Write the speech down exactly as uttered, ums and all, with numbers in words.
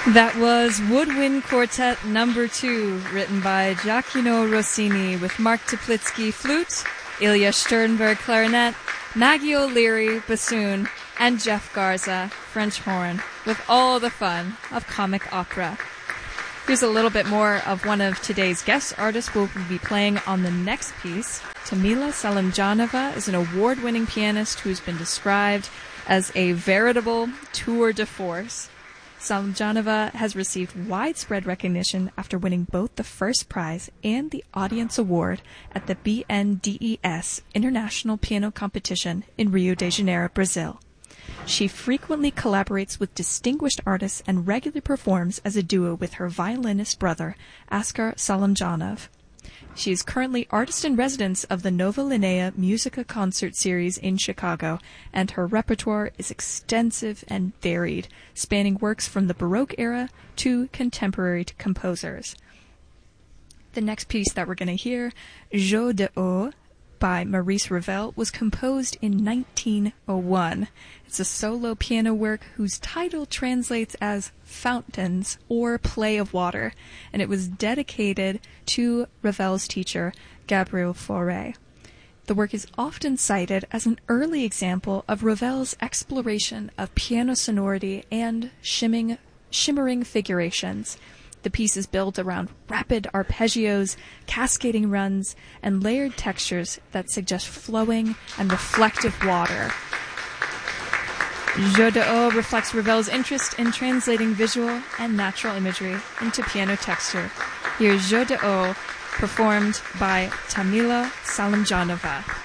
That was Woodwind Quartet number two, written by Giacomo Rossini, with Mark Teplitsky flute, Ilya Sternberg clarinet, Maggie O'Leary bassoon, and Jeff Garza French horn, with all the fun of comic opera. Here's a little bit more of one of today's guest artists who will be playing on the next piece. Tamila Salimjanova is an award-winning pianist who's been described as a veritable tour de force. Salimjanova has received widespread recognition after winning both the first prize and the audience award at the B N D E S International Piano Competition in Rio de Janeiro, Brazil. She frequently collaborates with distinguished artists and regularly performs as a duo with her violinist brother, Askar Salimjanov. She is currently artist-in-residence of the Nova Linnea Musica Concert Series in Chicago, and her repertoire is extensive and varied, spanning works from the Baroque era to contemporary composers. The next piece that we're going to hear, Jeux de Eau, by Maurice Ravel, was composed in nineteen oh one. It's a solo piano work whose title translates as Fountains or Play of Water, and it was dedicated to Ravel's teacher, Gabriel Fauré. The work is often cited as an early example of Ravel's exploration of piano sonority and shimming, shimmering figurations. The piece is built around rapid arpeggios, cascading runs, and layered textures that suggest flowing and reflective water. Jeux de Eau reflects Ravel's interest in translating visual and natural imagery into piano texture. Here's Jeux de Eau, performed by Tamila Salimjanova.